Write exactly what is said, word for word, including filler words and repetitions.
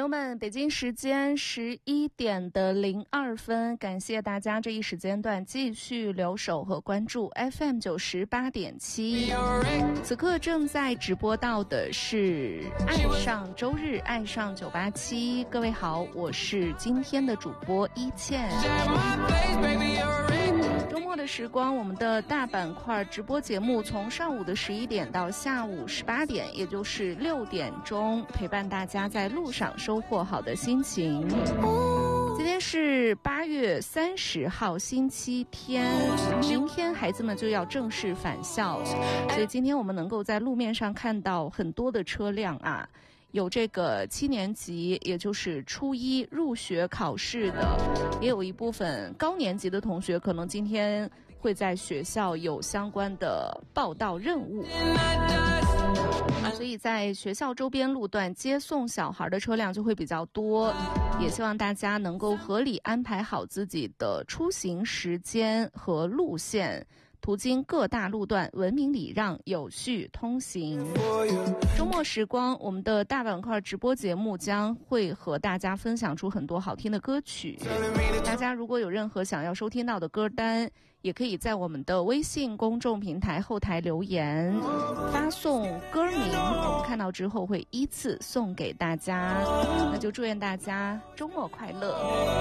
友们，北京时间十一点的零二分，感谢大家这一时间段继续留守和关注 F M 九十八点七。此刻正在直播到的是爱上周日，爱上九八七。各位好，我是今天的主播一倩。周末的时光，我们的大板块直播节目从上午的十一点到下午十八点，也就是六点钟，陪伴大家在路上收获好的心情。今天是八月三十号，星期天，明天孩子们就要正式返校，所以今天我们能够在路面上看到很多的车辆啊。有这个七年级，也就是初一入学考试的，也有一部分高年级的同学可能今天会在学校有相关的报到任务，所以在学校周边路段接送小孩的车辆就会比较多，也希望大家能够合理安排好自己的出行时间和路线，途经各大路段，文明礼让，有序通行。周末时光，我们的大板块直播节目将会和大家分享出很多好听的歌曲。大家如果有任何想要收听到的歌单，也可以在我们的微信公众平台后台留言，发送歌名，我们看到之后会依次送给大家。那就祝愿大家周末快乐。